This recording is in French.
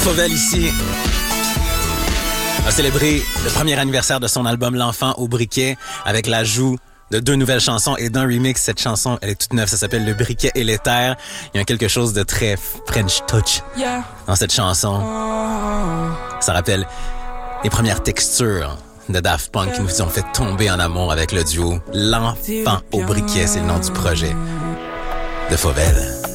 Fauvel ici a célébré le premier anniversaire de son album L'Enfant au briquet avec l'ajout de 2 nouvelles chansons et d'un remix. Cette chanson, elle est toute neuve, ça s'appelle Le briquet et l'éther. Il y a quelque chose de très French touch dans cette chanson. Ça rappelle les premières textures de Daft Punk qui nous ont fait tomber en amour avec le duo L'Enfant au briquet, c'est le nom du projet de Fauvel.